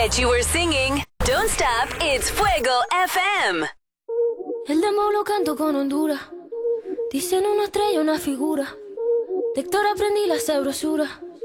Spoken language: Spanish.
bet you were singing Don't Stop, It's Fuego FM. El demo lo canto con Honduras. Dicen una estrella, una figura. De Héctor aprendí la sabrosura.